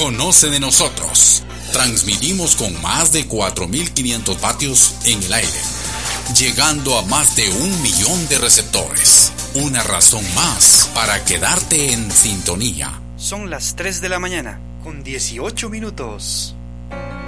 Conoce de nosotros. Transmitimos con más de 4.500 vatios en el aire, llegando a más de 1 millón de receptores. Una razón más para quedarte en sintonía. Son las 3 de la mañana, con 18 minutos.